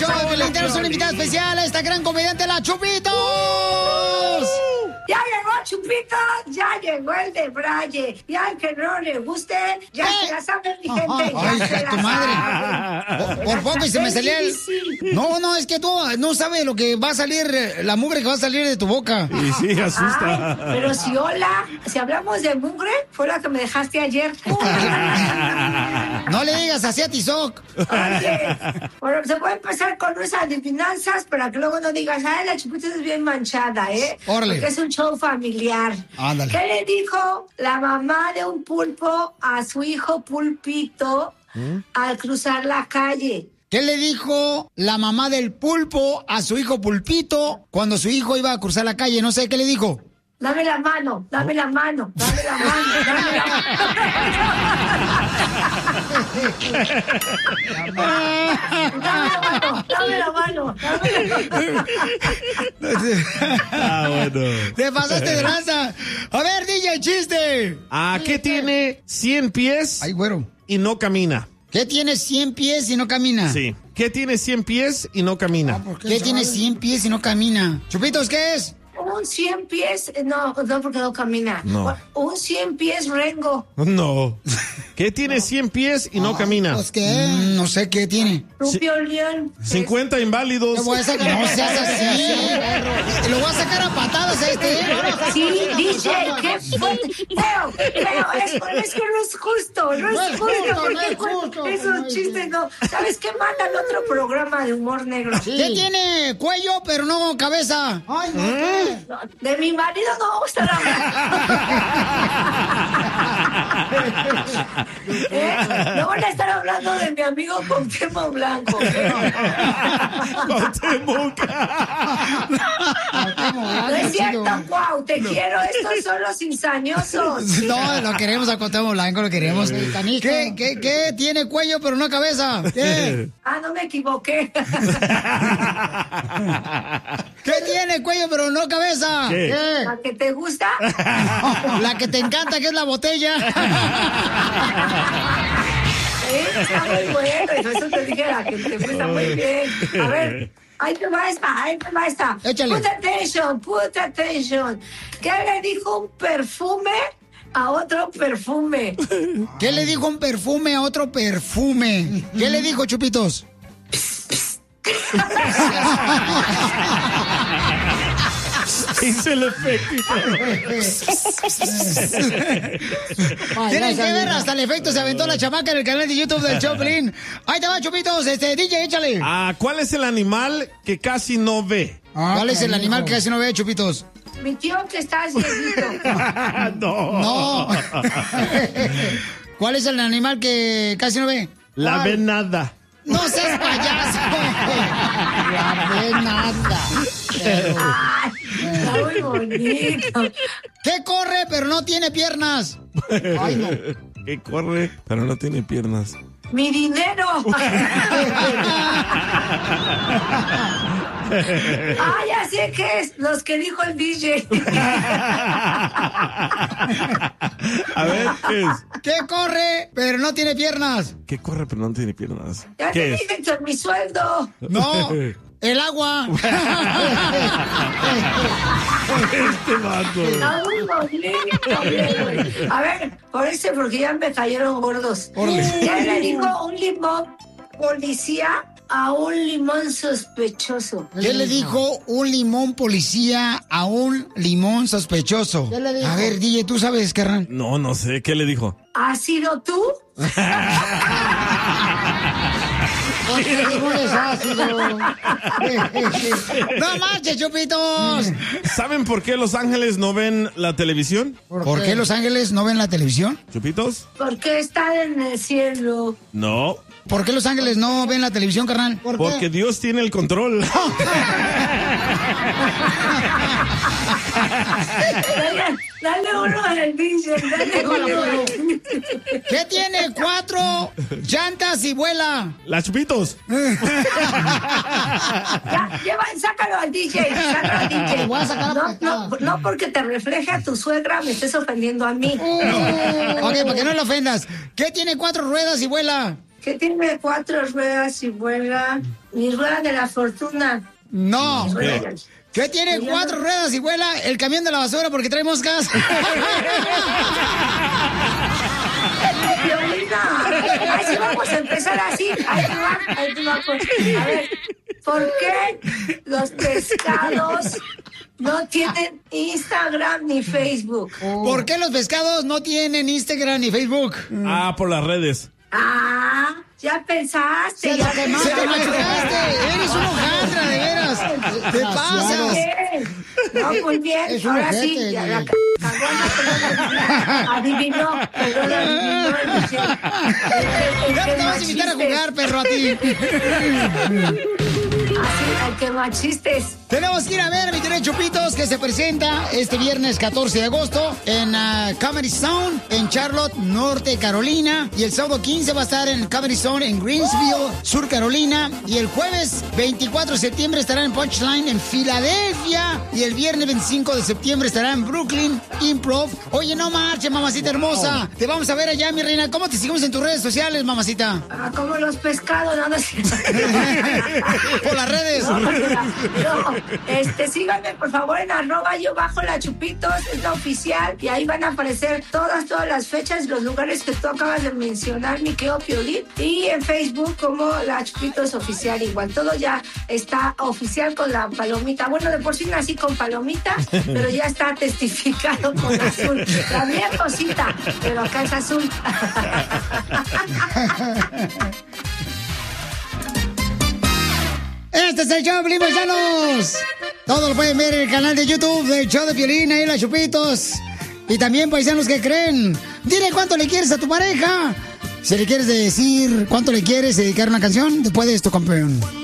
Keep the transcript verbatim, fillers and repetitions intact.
show de Piolín tenemos una invitada especial a esta gran comediante, la Chupitos. Ya llegó Chupitos, ya llegó el de Braille. Y al que no le guste, ya ¿Eh? se la sabe mi gente. Ay, ya hija se de la tu sabe. madre. Por, por poco y se me salía el... No, no, es que tú no sabes lo que va a salir, la mugre que va a salir de tu boca. Y sí, asusta. Ay, pero si hola, si hablamos de mugre, fue la que me dejaste ayer. No le digas así a Tizoc. Oye, bueno, se puede empezar con unas adivinanzas para que luego no digas, ay, la Chupitos es bien manchada, ¿eh? Órale. Porque es un show familiar. Ándale. ¿Qué le dijo la mamá de un pulpo a su hijo Pulpito al cruzar la calle? ¿Qué le dijo la mamá del pulpo a su hijo Pulpito cuando su hijo iba a cruzar la calle? No sé, ¿qué le dijo? Dame la mano, dame la mano, dame la mano, dame la mano. Dame la mano, dame la mano. Ah, bueno. Te pasaste de lanza. A ver, D J, chiste. ¿A qué tiene cien pies Ay, güero. y no camina? ¿Qué tiene cien pies y no camina? Sí. ¿Qué tiene cien pies y no camina? ¿Qué tiene cien pies y no camina? Chupitos, ¿qué es? Un cien pies, no, no porque no camina. No. Un cien pies rengo. No. ¿Qué tiene cien pies y no camina? Pues, ¿qué? Mm, no sé qué tiene. Rubio León. cincuenta inválidos. Te voy a sacar, no seas así. Lo voy a sacar a patadas a este. Sí, D J, qué fuerte. Pero, pero es, es que no es justo, no es No es justo, justo, porque no es justo, esos no es chistes no. ¿Sabes qué mandan otro programa de humor negro? ¿Qué tiene cuello pero no cabeza? Ay, no. No, de mi marido no vamos a estar hablando. ¿Eh? No van a estar hablando de mi amigo Cuauhtémoc Blanco. Cuauhtémoc. No es cierto, Cuau, te quiero. Estos son los cizañosos. No, lo queremos a Cuauhtémoc Blanco, lo queremos. ¿Qué, qué, qué tiene cuello pero no cabeza? ¿Qué? Ah, no me equivoqué. ¿Qué tiene cuello pero no cabeza? ¿Qué? ¿La que te gusta? La que te encanta, que es la botella. ¿Eh? Está muy bueno. Eso te dije, la que te gusta muy bien. A ver. Ahí te va esta, ahí te va esta. Échale. Put attention, put attention. ¿Qué le dijo un perfume a otro perfume? ¿Qué le dijo un perfume a otro perfume? ¿Qué le dijo, Chupitos? Hice el efecto. Tienen que ver, hasta el efecto se aventó la chamaca en el canal de YouTube del Choplin. Ahí te va, Chupitos, este, D J, échale. Ah, ¿cuál es el animal que casi no ve? ¿Cuál es el animal que casi no ve, Chupitos? Mi tío que está cieguito. No. No. ¿Cuál es el animal que casi no ve? La ¿Cuál? venada. No seas payaso. La venada. Ay, está muy bonito. ¿Qué corre pero no tiene piernas? Ay, no. Que corre, pero no tiene piernas. Mi dinero. Ah, ya sé qué es. Los que dijo el D J. A ver, ¿qué es? ¿Qué corre pero no tiene piernas? Que corre, pero no tiene piernas. Ya te ¿Qué es? dije que mi sueldo. No, el agua. Este vato. Está muy bonito. A ver, por eso, porque ya me cayeron gordos. Ya le dijo un limón policía a un limón sospechoso. ¿Qué le dijo un limón policía a un limón sospechoso? ¿Qué le dijo? A ver, D J, ¿tú sabes, carnal? No, no sé. ¿Qué le dijo? ¿Has sido tú? ¡No marches, Chupitos! ¿Saben por qué los ángeles no ven la televisión? ¿Por qué los ángeles no ven la televisión? ¿Chupitos? Porque están en el cielo. No. ¿Por qué los ángeles no ven la televisión, carnal? ¿Por qué? Porque Dios tiene el control. Dale, dale uno al D J, dale uno. ¿Qué tiene cuatro llantas y vuela? Las Chupitos. Ya, lleva, sácalo al D J, sácalo al D J. Te voy a sacar a no, patadas. no, no porque te refleje a tu suegra, me estés ofendiendo a mí. Ok, para que no lo ofendas. ¿Qué tiene cuatro ruedas y vuela? que tiene cuatro ruedas y vuela. Mi rueda de la fortuna. No. ¿Qué? ¿Qué tiene cuatro ruedas y vuela? El camión de la basura porque trae moscas. Violina. Así vamos a empezar así. Ahí va, ahí va. A ver, ¿por qué los pescados no tienen Instagram ni Facebook? ¿Por qué los pescados no tienen Instagram ni Facebook? Ah, por las redes. Ah, ya pensaste. Se, ya te, se te machucaste. Eres un hojaldra, de veras. Te pasas. No, muy bien. Es un Ahora ojete, sí, ya güey. la cagona, adivinó, perdón, adivinó. el que- el Ya que te vas a invitar a machistes. jugar, perro, a ti. Así, al que machistes. Tenemos que ir a ver, mi querido Chupitos, que se presenta este viernes catorce de agosto en uh, Comedy Zone, en Charlotte, Norte Carolina. Y el sábado quince va a estar en Comedy Zone en Greensville, Sur Carolina. Y el jueves veinticuatro de septiembre estará en Punchline, en Filadelfia. Y el viernes veinticinco de septiembre estará en Brooklyn, Improv. Oye, no marches, mamacita hermosa. Te vamos a ver allá, mi reina. ¿Cómo te seguimos en tus redes sociales, mamacita? Ah, como los pescados, no, no es cierto. Por las redes. No, no, este, síganme por favor en arroba yo bajo la Chupitos, es la oficial, y ahí van a aparecer todas, todas las fechas, los lugares que tú acabas de mencionar, mi querido Piolín, y en Facebook como la Chupitos oficial, igual, todo ya está oficial con la palomita, bueno, de por sí nací con palomita, pero ya está testificado con azul, la mía es cosita, pero acá es azul. Este es el show de Piolín, paisanos. Todo lo pueden ver en el canal de YouTube del show de Piolín, ahí la Chupitos. Y también, paisanos que creen, dile cuánto le quieres a tu pareja. Si le quieres decir cuánto le quieres, dedicar una canción, después de esto, campeón.